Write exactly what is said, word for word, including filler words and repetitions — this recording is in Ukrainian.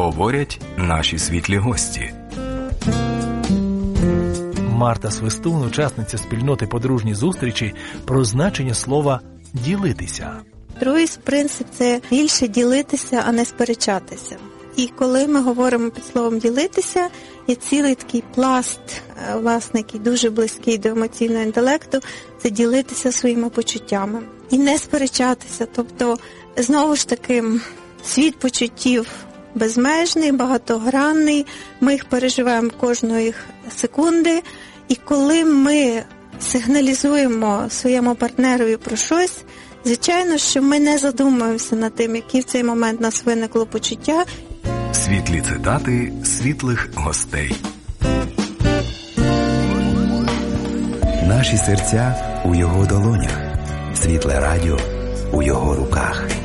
говорять наші світлі гості. Марта Свистун, учасниця спільноти «Подружні зустрічі», про значення слова «ділитися». Другий принцип – це більше ділитися, а не сперечатися. І коли ми говоримо під словом «ділитися», є цілий такий пласт, власне, який дуже близький до емоційного інтелекту, це ділитися своїми почуттями. І не сперечатися, тобто, знову ж таки, світ почуттів безмежний, багатогранний, ми їх переживаємо кожної секунди, і коли ми сигналізуємо своєму партнерові про щось, звичайно, що ми не задумуємося над тим, які в цей момент нас виникло почуття. Світлі цитати світлих гостей. Наші серця у його долонях, світле радіо у його руках.